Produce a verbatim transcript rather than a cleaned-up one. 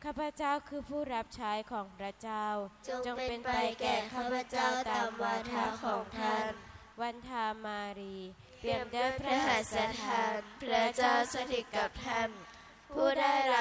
ข้าพเจ้าคือผู้รับใช้ของพระเจ้าจงเป็นไปแก่ข้าพเจ้าตามวาทะของท่านวันธามารีเปี่ยมด้วยพระหัตถ์ทานพระเจ้าสถิตกับท่านผู้ได้